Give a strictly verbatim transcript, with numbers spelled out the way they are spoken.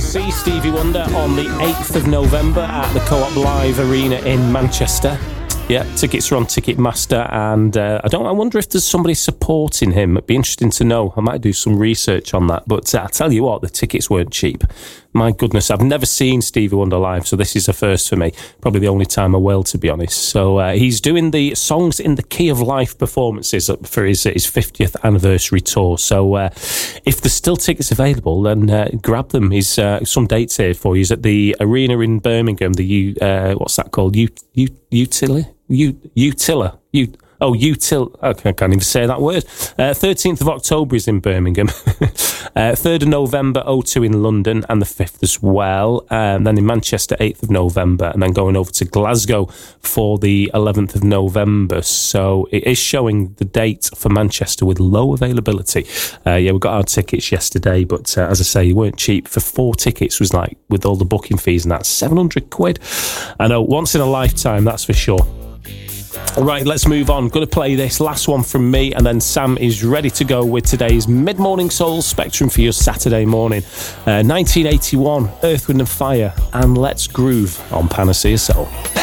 see Stevie Wonder on the eighth of November at the Co-op Live Arena in Manchester. Yeah, tickets are on Ticketmaster, and uh, I don't. I wonder if there's somebody supporting him. It'd be interesting to know. I might do some research on that. But uh, I tell you what, the tickets weren't cheap. My goodness, I've never seen Stevie Wonder live, so this is a first for me. Probably the only time I will, to be honest. So uh, he's doing the Songs in the Key of Life performances for his his fiftieth anniversary tour. So uh, if there's still tickets available, then uh, grab them. He's uh, some dates here for you. He's at the arena in Birmingham. The U, uh, what's that called? U, U, Utila. U, Utila. U, oh, Util. Okay, I can't even say that word. Uh, thirteenth of October is in Birmingham. uh, third of November, O two in London, and the fifth as well. And then in Manchester, eighth of November, and then going over to Glasgow for the eleventh of November. So it is showing the date for Manchester with low availability. Uh, yeah, we got our tickets yesterday, but uh, as I say, they weren't cheap. For four tickets was like, with all the booking fees and that, seven hundred quid. I know, once in a lifetime, that's for sure. Right, let's move on. Going to play this last one from me, and then Sam is ready to go with today's Mid-Morning Soul Spectrum for your Saturday morning. Uh, nineteen eighty-one, Earth, Wind and Fire, and Let's Groove on Panacea Soul.